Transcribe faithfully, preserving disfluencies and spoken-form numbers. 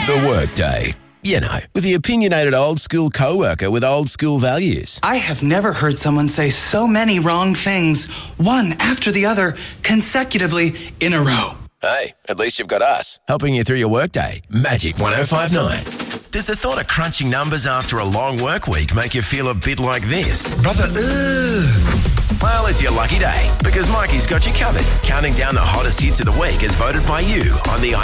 The Workday. You know, with the opinionated old school co-worker with old school values. I have never heard someone say so many wrong things, one after the other, consecutively in a row. Hey, at least you've got us, helping you through your workday. Magic one oh five point nine. Does the thought of crunching numbers after a long work week make you feel a bit like this? Brother, ugh. Well, it's your lucky day, because Mikey's got you covered. Counting down the hottest hits of the week as voted by you on the